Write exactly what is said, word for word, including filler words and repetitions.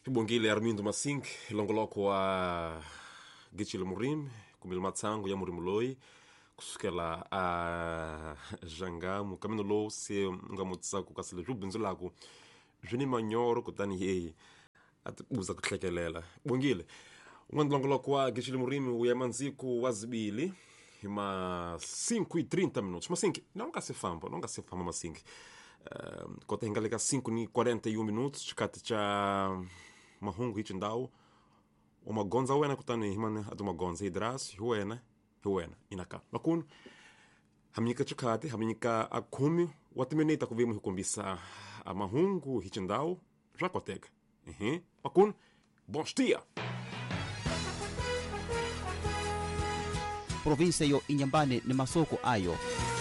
Hibongile Armindo Masink longoloko wa Gichile Murim kumil matsango ya Murimuloi kusukela a Jangamu kamino lo se ngamutsako kasile jubinzo lako juni manyoro kutani yeye atubuza kuhlekelela bongile umando longoloko wa Gichile Murim uyamanziko wazibili ma cinco e trinta minutos mas cinco não nunca se famba nunca se famba mas cinco uh, kota hingaleka cinco ni quarenta e um minutos chikati cha mahungu hichi ndao uma gonza wena kutani himane atuma gonza hidras huena huena inaka makun hamika chikati hamika akumi watimeneta kuvimu hikumbisa mahungu hichi ndao jakoteka ehe makun bons dia. Provinsia yo Inhambane ni masoko ayo